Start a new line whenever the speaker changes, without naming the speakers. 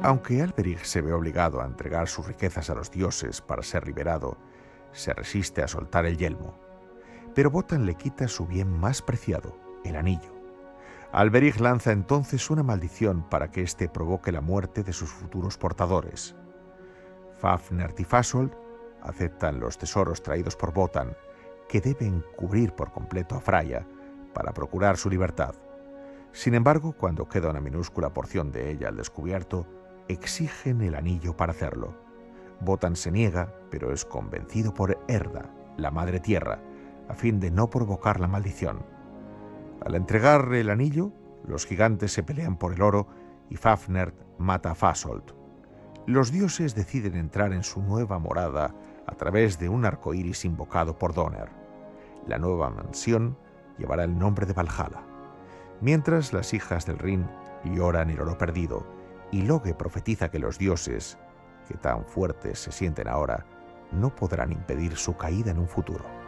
Aunque Alberich se ve obligado a entregar sus riquezas a los dioses para ser liberado, se resiste a soltar el yelmo. Pero Wotan le quita su bien más preciado, el anillo. Alberich lanza entonces una maldición para que éste provoque la muerte de sus futuros portadores. Fafner y Fasold aceptan los tesoros traídos por Wotan, que deben cubrir por completo a Freya para procurar su libertad. Sin embargo, cuando queda una minúscula porción de ella al descubierto, exigen el anillo para hacerlo. Wotan se niega, pero es convencido por Erda, la Madre Tierra, a fin de no provocar la maldición. Al entregar el anillo, los gigantes se pelean por el oro y Fafner mata a Fasold. Los dioses deciden entrar en su nueva morada a través de un arco iris invocado por Donner. La nueva mansión llevará el nombre de Valhalla. Mientras, las hijas del Rin lloran el oro perdido, y Loge profetiza que los dioses, que tan fuertes se sienten ahora, no podrán impedir su caída en un futuro.